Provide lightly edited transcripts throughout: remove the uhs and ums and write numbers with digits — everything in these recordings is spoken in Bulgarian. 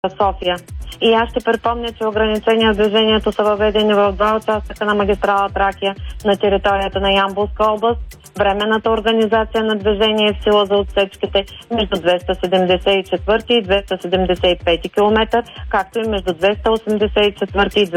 София. И аз ще припомня, че ограничения в движението са въведени в два участъка на магистрала Тракия на територията на Ямболска област. Временната организация на движение е в сила за отсечките между 274 и 275 км, както и между 284 и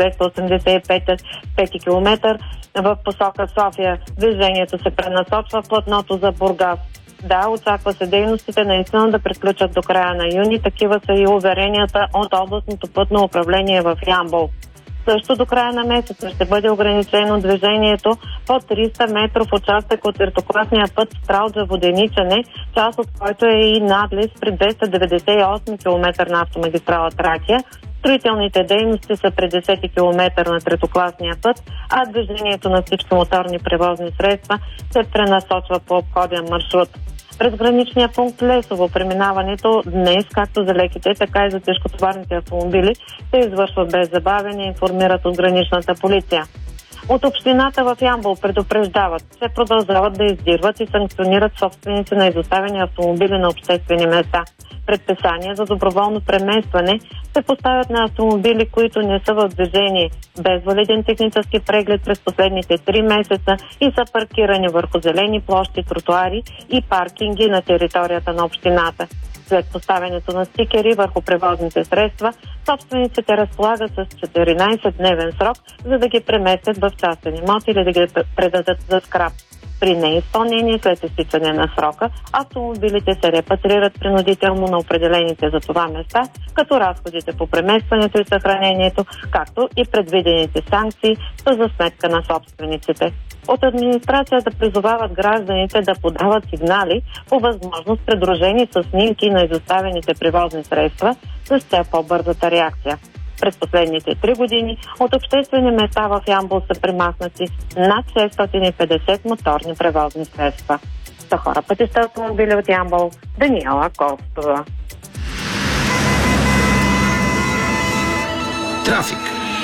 285 км в посока София. Движението се пренасочва в платното за Бургас. Да, очаква се дейностите наистина да приключат до края на юни. Такива са и уверенията от областното пътно управление в Ямбол. Също до края на месеца ще бъде ограничено движението по 300 метров участък от третокласния път Стралджа-Воденичане, част от който е и надлез при 298 км на автомагистрала Тракия. Строителните дейности са при 10 км на третокласния път, а движението на всички моторни превозни средства се пренасочва по обходен маршрут. През граничния пункт Лесово преминаването днес, както за леките, така и за тежкотоварните автомобили, се извършва без забавяне, информират от граничната полиция. От общината в Ямбол предупреждават, че продължават да издирват и санкционират собственици на изоставени автомобили на обществени места. Предписания за доброволно преместване се поставят на автомобили, които не са в движение, без валиден технически преглед през последните 3 месеца и са паркирани върху зелени площи, тротуари и паркинги на територията на общината. След поставянето на стикери върху превозните средства, собствениците разполагат с 14-дневен срок, за да ги преместят в частен имот или да ги предадат за скрап. При неизпълнение след изтичане на срока, автомобилите се репатрират принудително на определените за това места, като разходите по преместването и съхранението, както и предвидените санкции, са за сметка на собствениците. От администрацията призовават гражданите да подават сигнали по възможност, придружени с снимки на изоставените превозни средства, с цел по-бързата реакция. През последните 3 години от обществени места в Ямбол са премахнати над 650 моторни превозни средства. За хора, пътища, автомобили от Ямбол, Даниела Костова. Трафик.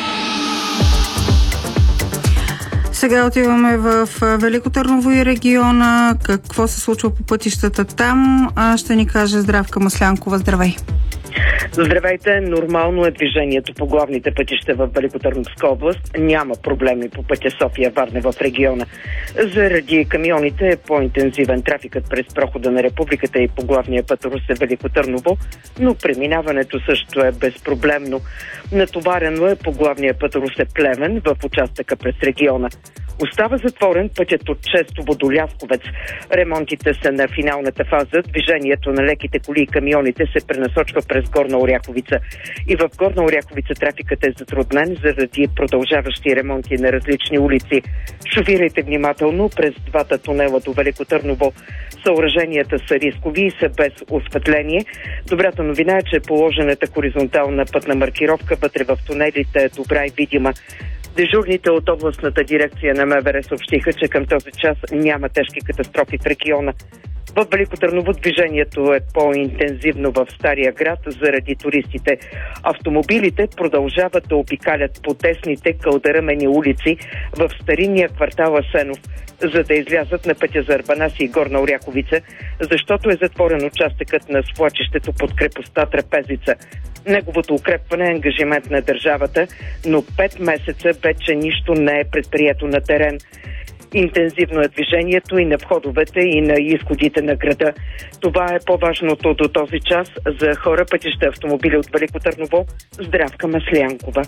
Сега отиваме в Велико Търново и региона. Какво се случва по пътищата там? Ще ни каже Здравка Маслянкова. Здравей! Здравейте! Нормално е движението по главните пътища в Великотърновска област. Няма проблеми по пътя София-Варна в региона. Заради камионите е по-интензивен трафикът през прохода на Републиката и по главния път Русе-Велико Търново, но преминаването също е безпроблемно. Натоварено е по главния път Русе-Плевен в участъка през региона. Остава затворен пътят от Честово до Лясковец. Ремонтите са на финалната фаза. Движението на леките коли и камионите се пренасочва през Горна Оряховица. И в Горна Оряховица трафикът е затруднен заради продължаващи ремонти на различни улици. Шофирайте внимателно през двата тунела до Велико Търново. Съоръженията са рискови и са без осветление. Добрата новина е, че положената хоризонтална пътна маркировка вътре в тунелите е добра и видима. Дежурните от областната дирекция на МВР съобщиха, че към този час няма тежки катастрофи в региона. В Велико Търново движението е по-интензивно в Стария град заради туристите. Автомобилите продължават да обикалят по тесните кълдъръмени улици в старинния квартал Асенов, за да излязат на пътя за Арбанаси и Горна Оряховица, защото е затворен участъкът на свлачището под крепостта Трапезица. Неговото укрепване е ангажимент на държавата, но 5 месеца вече нищо не е предприето на терен. Интензивно е движението и на входовете, и на изходите на града. Това е по-важното до този час. За хора, пътища, автомобили от Велико Търново, Здравка Маслянкова.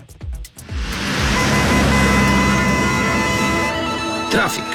Трафик.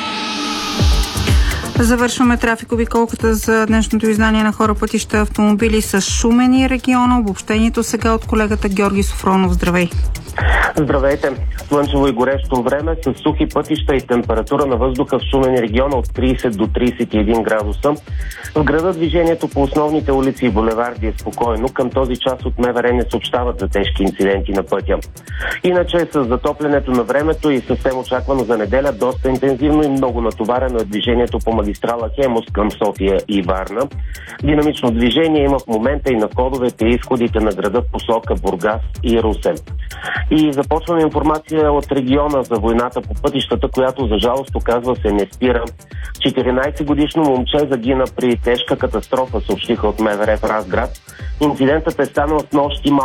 Завършваме трафик обиколката за днешното издание на Хора, пътища, автомобили с Шумен и региона. Обобщението сега от колегата Георги Софронов. Здравей! Здравейте! Слънчево и горещо време с сухи пътища и температура на въздуха в Шумен и региона от 30 до 31 градуса. В града движението по основните улици и булеварди е спокойно. Към този час от МВР не съобщават за тежки инциденти на пътя. Иначе с затоплянето на времето и съвсем очаквано за неделя, доста интензивно и много натоварено е движението по магистрала Хемус към София и Варна. Динамично движение има в момента и на входовете и изходите на града в посока Бургас и Русе. И започваме информация от региона за войната по пътищата, която за жалост оказва се не спира. 14-годишно момче загина при тежка катастрофа, съобщиха от МВР в Разград. Инцидентът е станал с нощи